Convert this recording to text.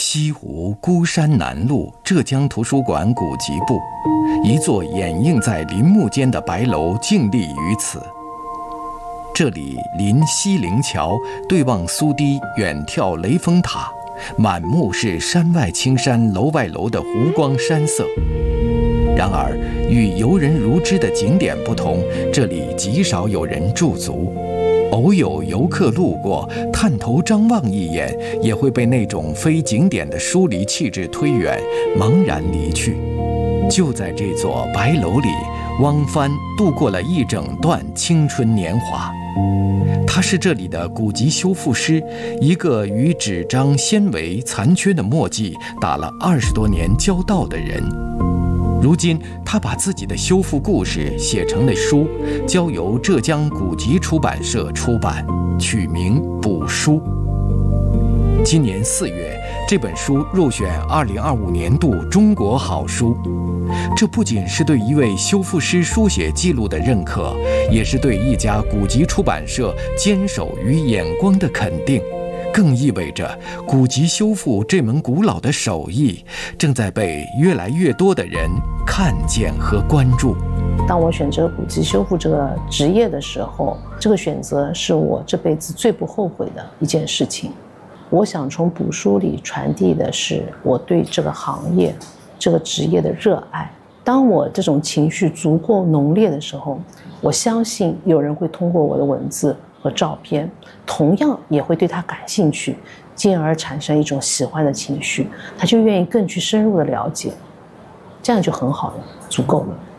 西湖孤山南路浙江图书馆古籍部，一座掩映在林木间的白楼静立于此。这里临西泠桥，对望苏堤，远眺雷峰塔，满目是山外青山楼外楼的湖光山色。然而与游人如织的景点不同，这里极少有人驻足，偶有游客路过，探头张望一眼，也会被那种非景点的疏离气质推远，茫然离去。就在这座白楼里，汪帆度过了一整段青春年华。他是这里的古籍修复师，一个与纸张纤维残缺的墨迹打了20多年交道的人。如今他把自己的修复故事写成了书，交由浙江古籍出版社出版，取名《补书》。今年4月，这本书入选2025年度中国好书。这不仅是对一位修复师书写记录的认可，也是对一家古籍出版社坚守与眼光的肯定，更意味着古籍修复这门古老的手艺正在被越来越多的人看见和关注。 当我选择古籍修复这个职业的时候，这个选择是我这辈子最不后悔的一件事情。我想从补书里传递的是我对这个行业、这个职业的热爱。当我这种情绪足够浓烈的时候，我相信有人会通过我的文字和照片，同样也会对它感兴趣，进而产生一种喜欢的情绪，他就愿意更去深入的了解，这样就很好了，足够了。